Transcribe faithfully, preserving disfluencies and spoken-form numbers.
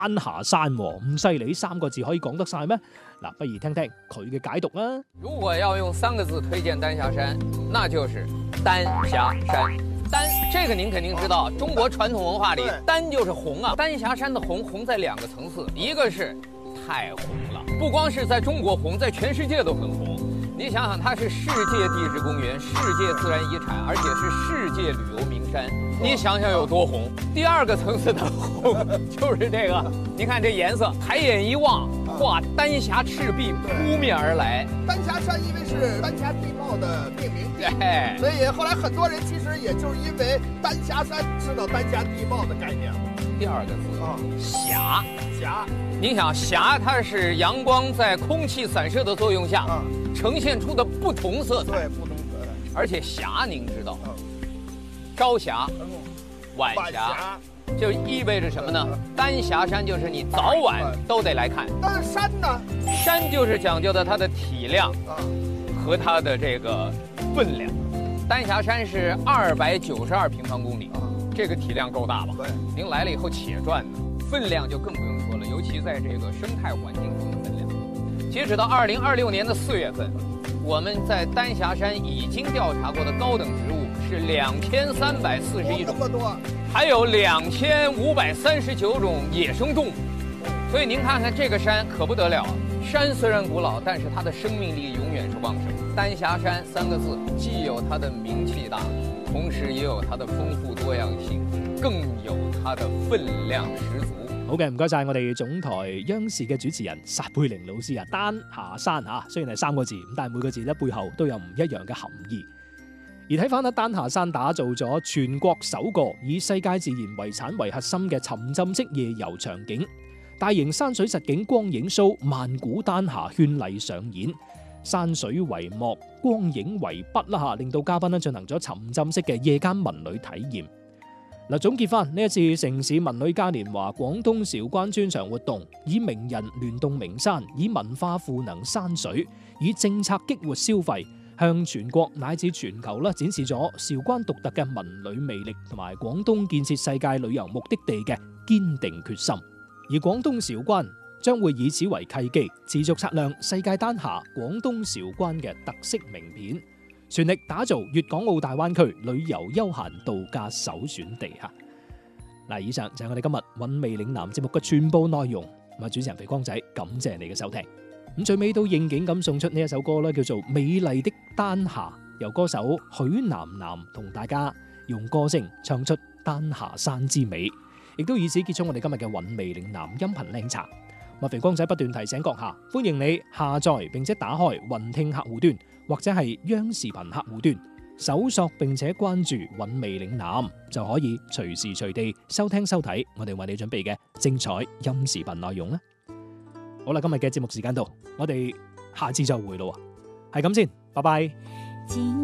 丹霞山咁犀利，三個字可以講得晒咩？嗱，不如聽聽佢嘅解讀啊。 如果要用三個字推薦丹霞山，那就是丹霞山。丹，這個您肯定知道，中國傳統文化裡，丹就是紅啊。丹霞山的紅紅在兩個層次，一個是太紅了，不光是在中國紅，在全世界都很紅。你想想，它是世界地質公園、世界自然遺產，而且是世界旅遊名山。你想想有多紅？第二個層次的紅就是這個，你看這顏色，抬眼一望，哇，丹霞赤壁撲面而來。 丹霞山因為是丹霞地貌的命名地， 對， 所以後來很多人其實也就是因為丹霞山知道丹霞地貌的概念。 第二個字啊，霞霞。 您想，霞它是陽光在空氣散射的作用下，啊，呈現出的不同色彩。 對，不同色彩。 而且霞，您知道，朝霞、晚霞，就意味着什麼呢？丹霞山就是你早晚都得來看。 但是山呢？ 山就是講究的它的體量和它的這個分量。丹霞山是二百九十二平方公里，這個體量夠大吧？ 對， 您來了以後且轉呢，分量就更不用說了，尤其在這個生態環境中的分量。截止到二零二六年的四月份，我們在丹霞山已經調查過的高等植物是兩千三百四十一種，還有兩千五百三十九種野生動物。所以您看看這個山可不得了，山雖然古老，但是它的生命力永遠是旺盛。丹霞山三個字，既有它的名氣大，同時也有它的豐富多樣性，更有它的分量十足。 好嘅，唔該晒我哋總台央視嘅主持人撒貝寧老師啊。丹霞山啊，雖然係三個字，但係每個字咧背後都有唔一樣嘅含義。而睇翻咧，丹霞山打造咗全國首個以世界自然遺產為核心嘅沉浸式夜遊場景，大型山水實景光影 show 萬古丹霞絢麗上演，山水為幕，光影為筆啦吓，令到嘉賓咧進行咗沉浸式嘅夜間文旅體驗。嗱，總結翻呢一次城市文旅嘉年華廣東韶關專場活動，以名人聯動名山，以文化賦能山水，以政策激活消費，向全國乃至全球啦展示咗韶關獨特嘅文旅魅力同埋廣東建設世界旅遊目的地嘅堅定決心。而廣東韶關將會以此為契機，持續擦亮世界丹霞廣東韶關嘅特色名片，全力打造粵港澳大灣區旅遊休閒度假首選地嚇。嗱，以上就係我哋今日韻味嶺南節目嘅全部內容。咁啊，主持人肥光仔，感謝你嘅收聽。咁最尾都應景咁送出呢一首歌咧，叫做《美麗的丹霞》，由歌手許南南同大家用歌聲唱出丹霞山之美，亦都以此結束我哋今日嘅韻味嶺南音頻靚茶。麥肥光仔不斷提醒閣下，歡迎你下載並且打開雲聽客戶端或者係央視頻客戶端，搜索並且關注韻味嶺南，就可以隨時隨地收聽收睇我哋為你準備嘅精彩音視頻內容啦。好啦，今日嘅節目時間到，我哋下次再會咯，係咁先，拜拜。